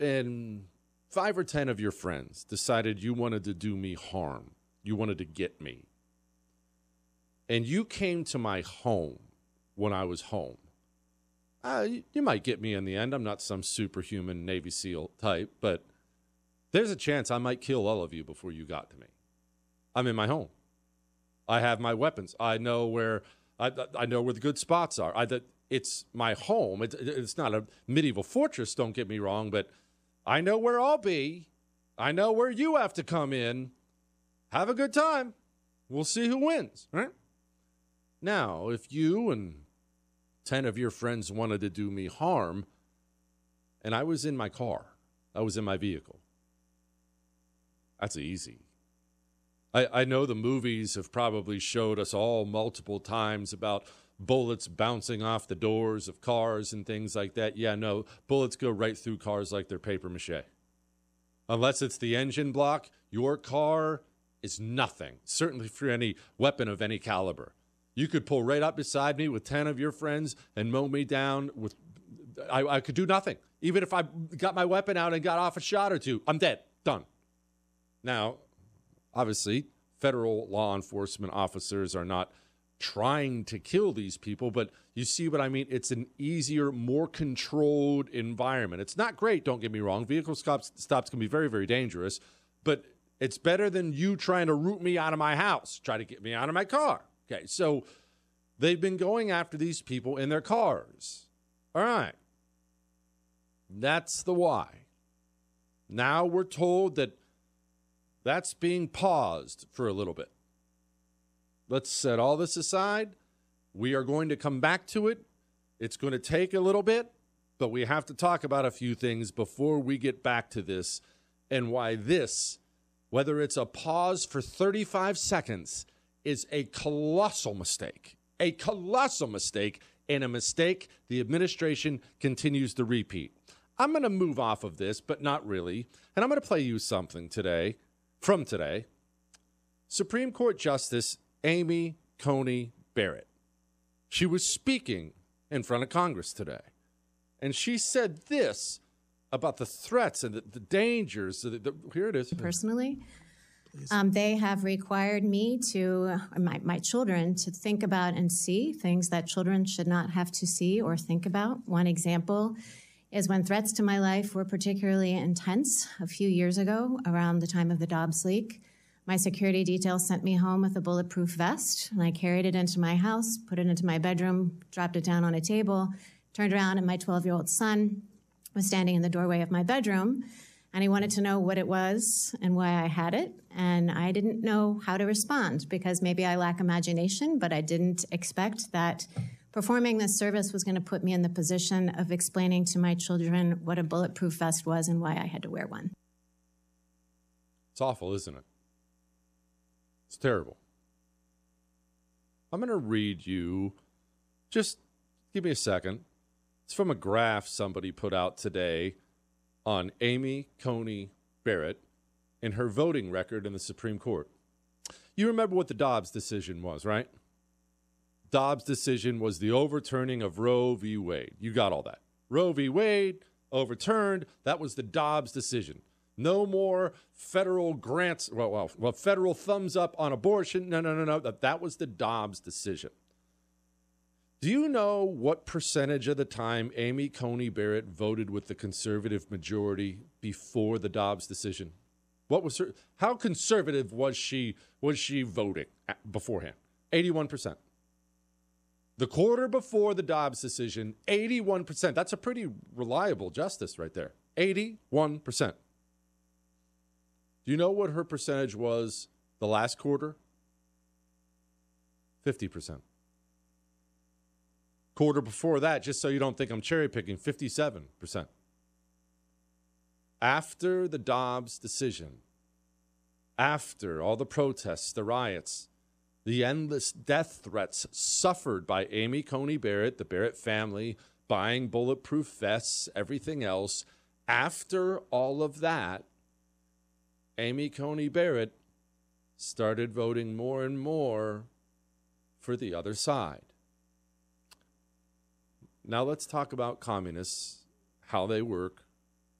and 5 or 10 of your friends decided you wanted to do me harm, you wanted to get me, and you came to my home when I was home, you might get me in the end. I'm not some superhuman Navy SEAL type, but there's a chance I might kill all of you before you got to me. I'm in my home. I have my weapons. I know where I know where the good spots are. It's my home. It's not a medieval fortress, don't get me wrong, but I know where I'll be. I know where you have to come in. Have a good time. We'll see who wins, right? Now, if you and 10 of your friends wanted to do me harm, and I was in my car, I was in my vehicle, that's easy. I know the movies have probably showed us all multiple times about bullets bouncing off the doors of cars and things like that. Yeah, no, bullets go right through cars like they're paper mache. Unless it's the engine block, your car is nothing, certainly for any weapon of any caliber. You could pull right up beside me with 10 of your friends and mow me down with, I could do nothing. Even if I got my weapon out and got off a shot or two, I'm dead, done. Now, obviously, federal law enforcement officers are not trying to kill these people, but you see what I mean? It's an easier, more controlled environment. It's not great, don't get me wrong. Vehicle stops can be very, very dangerous, but it's better than you trying to root me out of my house, try to get me out of my car. Okay, so they've been going after these people in their cars. All right. That's the why. Now we're told that that's being paused for a little bit. Let's set all this aside. We are going to come back to it. It's going to take a little bit, but we have to talk about a few things before we get back to this and why this, whether it's a pause for 35 seconds, is a colossal mistake. A colossal mistake, and a mistake the administration continues to repeat. I'm going to move off of this, but not really, and I'm going to play you something today. From today, Supreme Court Justice Amy Coney Barrett. She was speaking in front of Congress today, and she said this about the threats and the dangers. Here it is. Personally, they have required me to, my children, to think about and see things that children should not have to see or think about. One example is when threats to my life were particularly intense a few years ago around the time of the Dobbs leak. My security detail sent me home with a bulletproof vest, and I carried it into my house, put it into my bedroom, dropped it down on a table, turned around, and my 12-year-old son was standing in the doorway of my bedroom, and he wanted to know what it was and why I had it, and I didn't know how to respond because maybe I lack imagination, but I didn't expect that performing this service was going to put me in the position of explaining to my children what a bulletproof vest was and why I had to wear one. It's awful, isn't it? It's terrible. I'm going to read you, just give me a second. It's from a graph somebody put out today on Amy Coney Barrett and her voting record in the Supreme Court. You remember what the Dobbs decision was, right? Dobbs' decision was the overturning of Roe v. Wade. You got all that. Roe v. Wade overturned. That was the Dobbs decision. No more federal grants. Well, federal thumbs up on abortion. No. That was the Dobbs decision. Do you know what percentage of the time Amy Coney Barrett voted with the conservative majority before the Dobbs decision? What was her? How conservative was she voting beforehand? 81%. The quarter before the Dobbs decision, 81%. That's a pretty reliable justice right there. 81%. Do you know what her percentage was the last quarter? 50%. Quarter before that, just so you don't think I'm cherry picking, 57%. After the Dobbs decision, after all the protests, the riots, the endless death threats suffered by Amy Coney Barrett, the Barrett family, buying bulletproof vests, everything else, after all of that, Amy Coney Barrett started voting more and more for the other side. Now let's talk about communists, how they work,